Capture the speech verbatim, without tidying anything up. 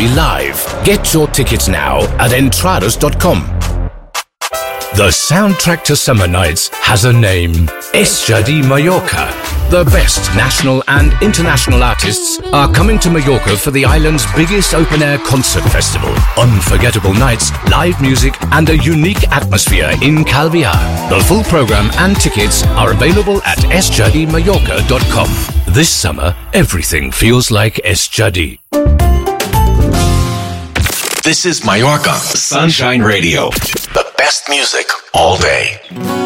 Jadi Live. Get your tickets now at entradas dot com. The soundtrack to summer nights has a name. Es Jadi Mallorca. The best national and international artists are coming to Mallorca for the island's biggest open-air concert festival. Unforgettable nights, live music and a unique atmosphere in Calviar. The full program and tickets are available at es jadi mallorca dot com. This summer, everything feels like Es Jadi. This is Mallorca Sunshine Radio. The best music all day.